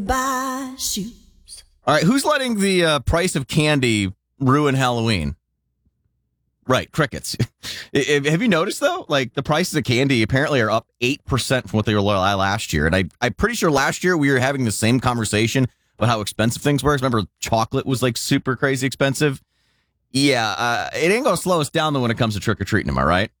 Buy shoes. All right, who's letting the price of candy ruin Halloween? Right, crickets. Have you noticed, though? Like, the prices of candy apparently are up 8% from what they were last year. And I'm pretty sure last year we were having the same conversation about how expensive things were. Remember, chocolate was, like, super crazy expensive? Yeah, it ain't going to slow us down, though, when it comes to trick-or-treating, am I right?